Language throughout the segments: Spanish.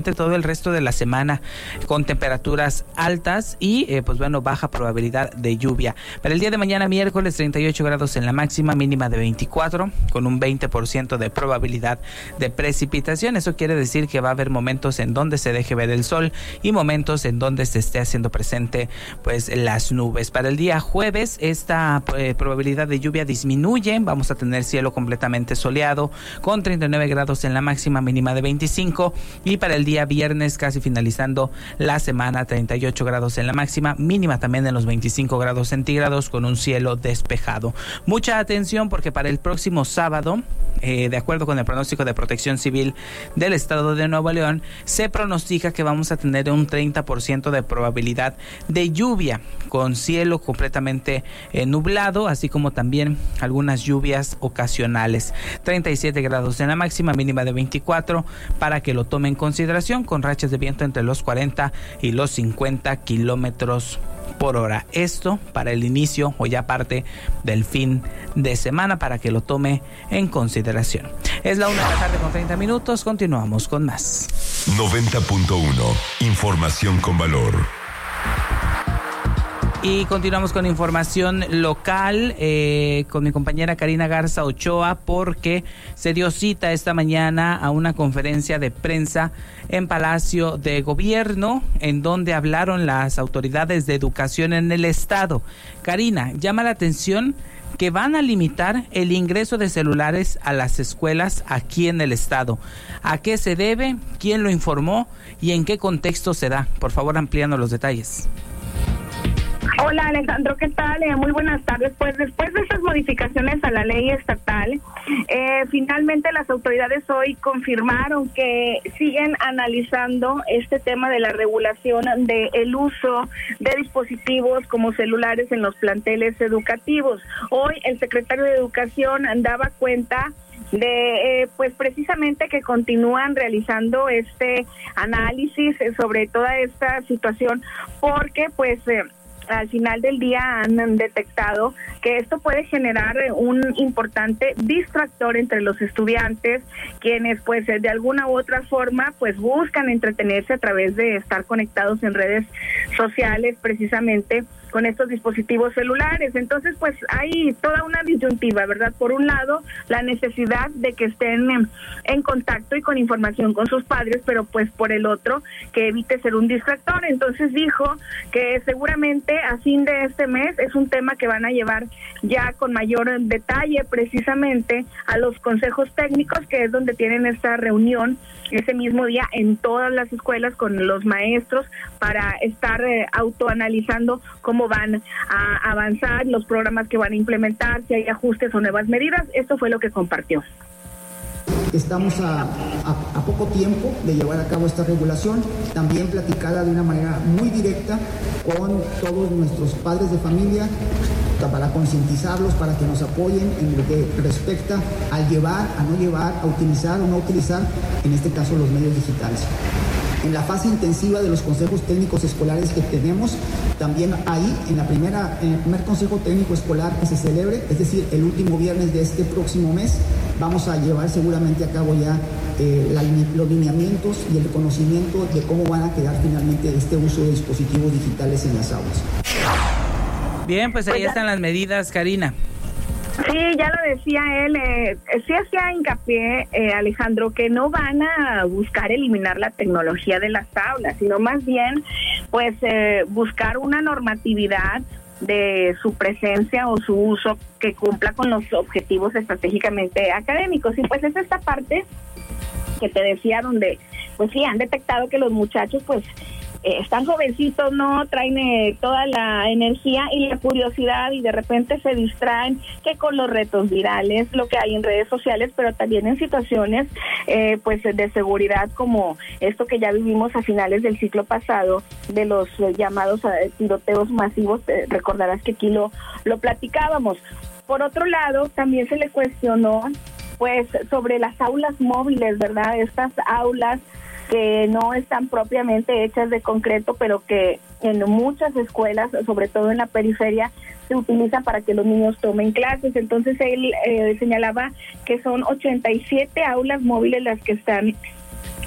todo el resto de la semana con temperaturas altas y pues bueno, baja probabilidad de lluvia. Para el día de mañana miércoles 38 grados en la máxima, mínima de 24 con un 20% de probabilidad de precipitación. Eso quiere decir que va a haber momentos en donde se deje ver el sol y momentos en donde se esté haciendo presente pues las nubes. Para el día jueves esta probabilidad de lluvia disminuye, vamos a tener cielo completamente soleado con 39 grados en la máxima, mínima de 25, y para el día viernes, casi finalizando la semana, 38 grados en la máxima, mínima también en los 25 grados centígrados con un cielo despejado. Mucha atención porque para el próximo sábado, de acuerdo con el pronóstico de Protección Civil del Estado de Nuevo León, se pronostica que vamos a tener un 30% de probabilidad de lluvia con cielo completamente nublado, así como también algunas lluvias ocasionales. 37 grados en la máxima, mínima de 24, para que lo tome en consideración, con rachas de viento entre los 40 y los 50 kilómetros por hora. Esto para el inicio o ya parte del fin de semana, para que lo tome en consideración. Es la 1:00 con 30 minutos. Continuamos con más. 90.1. Información con valor. Y continuamos con información local con mi compañera Karina Garza Ochoa, porque se dio cita esta mañana a una conferencia de prensa en Palacio de Gobierno, en donde hablaron las autoridades de educación en el estado. Karina, llama la atención que van a limitar el ingreso de celulares a las escuelas aquí en el estado. ¿A qué se debe? ¿Quién lo informó? ¿Y en qué contexto se da? Por favor, amplíanos los detalles. Hola Alejandro, ¿qué tal? Muy buenas tardes. Pues después de estas modificaciones a la ley estatal, finalmente las autoridades hoy confirmaron que siguen analizando este tema de la regulación del uso de dispositivos como celulares en los planteles educativos. Hoy el secretario de Educación daba cuenta de pues precisamente que continúan realizando este análisis sobre toda esta situación, porque pues al final del día han detectado que esto puede generar un importante distractor entre los estudiantes, quienes pues de alguna u otra forma pues buscan entretenerse a través de estar conectados en redes sociales, precisamente con estos dispositivos celulares. Entonces pues hay toda una disyuntiva, ¿verdad? Por un lado, la necesidad de que estén en contacto y con información con sus padres, pero pues por el otro, que evite ser un distractor. Entonces dijo que seguramente a fin de este mes es un tema que van a llevar ya con mayor detalle precisamente a los consejos técnicos, que es donde tienen esta reunión ese mismo día en todas las escuelas con los maestros para estar autoanalizando cómo van a avanzar, los programas que van a implementar, si hay ajustes o nuevas medidas. Esto fue lo que compartió. Estamos a poco tiempo de llevar a cabo esta regulación, también platicada de una manera muy directa con todos nuestros padres de familia, para concientizarlos, para que nos apoyen en lo que respecta al llevar, a no llevar, a utilizar o no utilizar, en este caso, los medios digitales. En la fase intensiva de los consejos técnicos escolares que tenemos, también ahí, en el primer consejo técnico escolar que se celebre, es decir, el último viernes de este próximo mes, vamos a llevar seguramente a cabo ya los lineamientos y el conocimiento de cómo van a quedar finalmente este uso de dispositivos digitales en las aulas. Bien, pues ahí están las medidas, Karina. Sí, ya lo decía él, sí hacía hincapié, Alejandro, que no van a buscar eliminar la tecnología de las aulas, sino más bien, pues, buscar una normatividad de su presencia o su uso que cumpla con los objetivos estratégicamente académicos. Y pues es esta parte que te decía donde, pues sí, han detectado que los muchachos, pues, están jovencitos, no traen toda la energía y la curiosidad, y de repente se distraen que con los retos virales, lo que hay en redes sociales, pero también en situaciones pues de seguridad, como esto que ya vivimos a finales del ciclo pasado de los llamados tiroteos masivos. Recordarás que aquí lo platicábamos. Por otro lado, también se le cuestionó pues sobre las aulas móviles, ¿verdad? Estas aulas que no están propiamente hechas de concreto, pero que en muchas escuelas, sobre todo en la periferia, se utilizan para que los niños tomen clases. Entonces él señalaba que son 87 aulas móviles las que están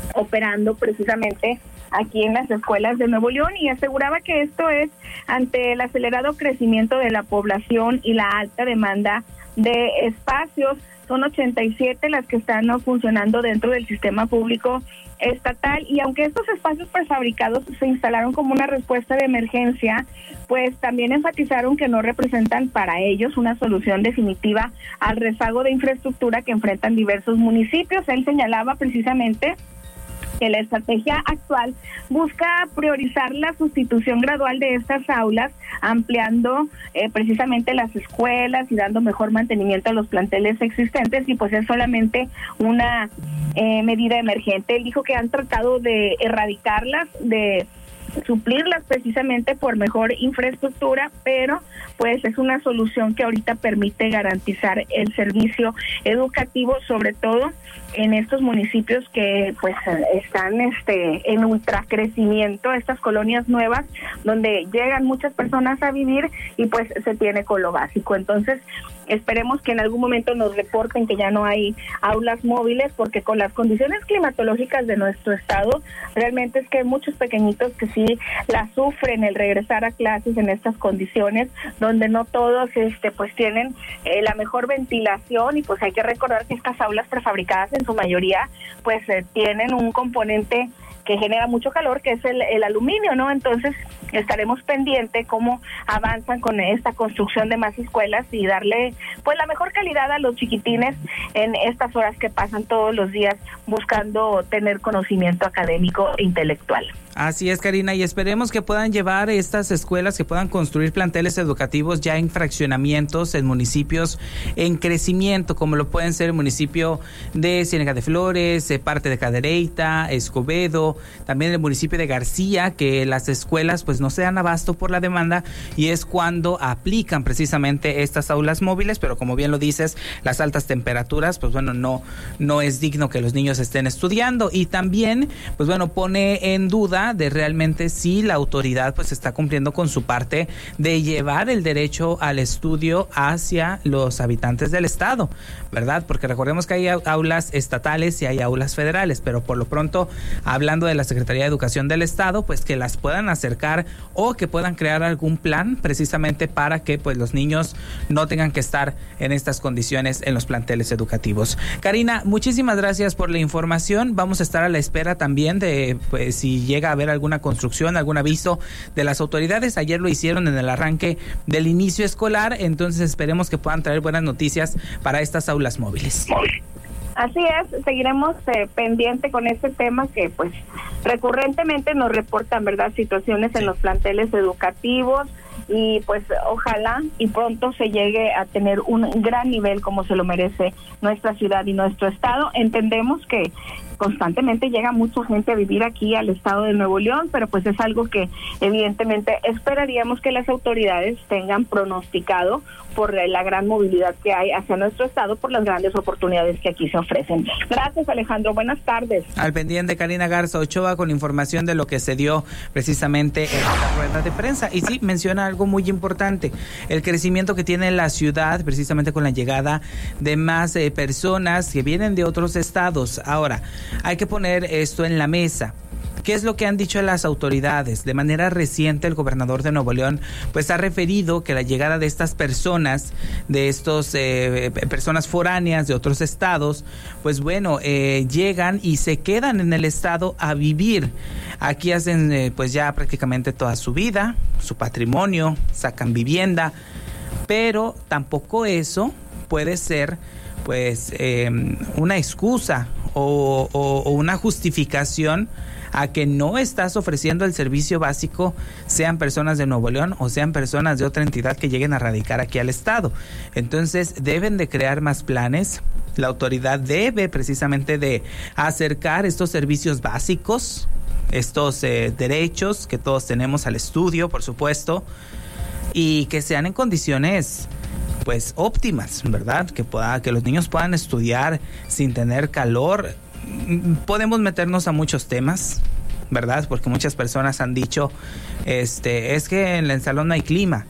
operando precisamente aquí en las escuelas de Nuevo León, y aseguraba que esto es ante el acelerado crecimiento de la población y la alta demanda de espacios. Son 87 las que están funcionando dentro del sistema público estatal, y aunque estos espacios prefabricados se instalaron como una respuesta de emergencia, pues también enfatizaron que no representan para ellos una solución definitiva al rezago de infraestructura que enfrentan diversos municipios. Él señalaba precisamente que la estrategia actual busca priorizar la sustitución gradual de estas aulas, ampliando precisamente las escuelas y dando mejor mantenimiento a los planteles existentes, y pues es solamente una medida emergente. Él dijo que han tratado de erradicarlas, de suplirlas precisamente por mejor infraestructura, pero pues es una solución que ahorita permite garantizar el servicio educativo, sobre todo en estos municipios que pues están en ultracrecimiento, estas colonias nuevas donde llegan muchas personas a vivir y pues se tiene con lo básico. Entonces esperemos que en algún momento nos reporten que ya no hay aulas móviles, porque con las condiciones climatológicas de nuestro estado, realmente es que hay muchos pequeñitos que sí la sufren el regresar a clases en estas condiciones, donde no todos pues tienen la mejor ventilación, y pues hay que recordar que estas aulas prefabricadas en su mayoría pues tienen un componente que genera mucho calor, que es el aluminio, ¿no? Entonces estaremos pendientes cómo avanzan con esta construcción de más escuelas y darle pues la mejor calidad a los chiquitines en estas horas que pasan todos los días buscando tener conocimiento académico e intelectual. Así es, Karina, y esperemos que puedan llevar estas escuelas, que puedan construir planteles educativos ya en fraccionamientos, en municipios en crecimiento, como lo pueden ser el municipio de Ciénega de Flores, parte de Cadereyta, Escobedo, también el municipio de García, que las escuelas pues no se dan abasto por la demanda, y es cuando aplican precisamente estas aulas móviles, pero como bien lo dices, las altas temperaturas, pues bueno, no es digno que los niños estén estudiando, y también pues bueno, pone en duda de realmente si la autoridad pues está cumpliendo con su parte de llevar el derecho al estudio hacia los habitantes del estado, ¿verdad? Porque recordemos que hay aulas estatales y hay aulas federales, pero por lo pronto, hablando de la Secretaría de Educación del estado, pues que las puedan acercar o que puedan crear algún plan precisamente para que pues los niños no tengan que estar en estas condiciones en los planteles educativos. Karina, muchísimas gracias por la información. Vamos a estar a la espera también de pues si llega a haber alguna construcción, algún aviso de las autoridades. Ayer lo hicieron en el arranque del inicio escolar, entonces esperemos que puedan traer buenas noticias para estas aulas móviles. Así es, seguiremos pendiente con este tema que pues recurrentemente nos reportan, ¿verdad?, situaciones en los planteles educativos, y pues ojalá y pronto se llegue a tener un gran nivel como se lo merece nuestra ciudad y nuestro estado. Entendemos que constantemente llega mucha gente a vivir aquí al estado de Nuevo León, pero pues es algo que evidentemente esperaríamos que las autoridades tengan pronosticado por la gran movilidad que hay hacia nuestro estado, por las grandes oportunidades que aquí se ofrecen. Gracias, Alejandro, buenas tardes. Al pendiente, Karina Garza Ochoa, con información de lo que se dio precisamente en la rueda de prensa. Y sí, menciona algo muy importante, el crecimiento que tiene la ciudad precisamente con la llegada de más personas que vienen de otros estados. Ahora, hay que poner esto en la mesa. ¿Qué es lo que han dicho las autoridades? De manera reciente, el gobernador de Nuevo León pues ha referido que la llegada de estas personas, de estos personas foráneas de otros estados, pues bueno, llegan y se quedan en el estado a vivir. Aquí hacen pues ya prácticamente toda su vida, su patrimonio, sacan vivienda, pero tampoco eso puede ser pues una excusa o una justificación a que no estás ofreciendo el servicio básico, sean personas de Nuevo León o sean personas de otra entidad que lleguen a radicar aquí al estado. Entonces deben de crear más planes. La autoridad debe precisamente de acercar estos servicios básicos, estos derechos que todos tenemos al estudio, por supuesto, y que sean en condiciones pues óptimas, ¿verdad? Que los niños puedan estudiar sin tener calor. Podemos meternos a muchos temas, ¿verdad? Porque muchas personas han dicho, es que en el salón no hay clima.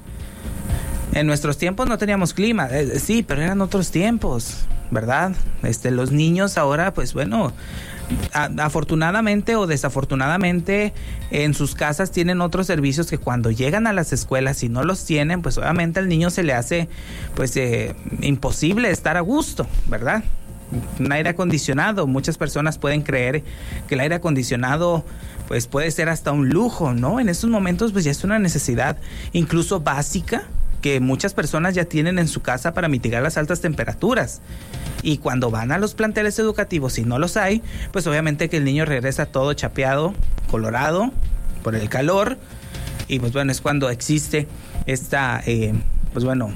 En nuestros tiempos no teníamos clima, sí, pero eran otros tiempos, ¿verdad? Los niños ahora, pues bueno, afortunadamente o desafortunadamente en sus casas tienen otros servicios que cuando llegan a las escuelas y no los tienen, pues obviamente al niño se le hace pues imposible estar a gusto, ¿verdad? Un aire acondicionado, muchas personas pueden creer que el aire acondicionado pues puede ser hasta un lujo, ¿no? En estos momentos pues ya es una necesidad incluso básica que muchas personas ya tienen en su casa para mitigar las altas temperaturas. Y cuando van a los planteles educativos y no los hay, pues obviamente que el niño regresa todo chapeado, colorado por el calor. Y pues bueno, es cuando existe esta, pues bueno,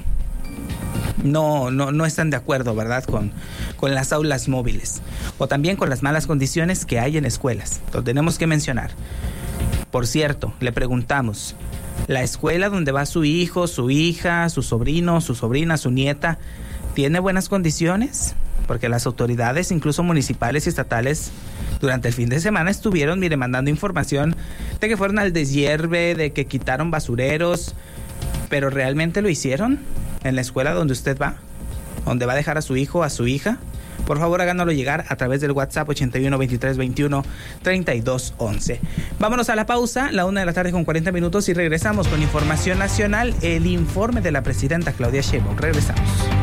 no están de acuerdo, ¿verdad? Con las aulas móviles. O también con las malas condiciones que hay en escuelas. Lo tenemos que mencionar. Por cierto, le preguntamos, ¿la escuela donde va su hijo, su hija, su sobrino, su sobrina, su nieta, tiene buenas condiciones? Porque las autoridades, incluso municipales y estatales, durante el fin de semana estuvieron, mandando información de que fueron al deshierve, de que quitaron basureros, pero ¿realmente lo hicieron en la escuela donde usted va? ¿Donde va a dejar a su hijo, a su hija? Por favor, háganoslo llegar a través del WhatsApp 81 23 21 32 11. Vámonos a la pausa, 1:40 p.m, y regresamos con información nacional, el informe de la presidenta Claudia Sheinbaum. Regresamos.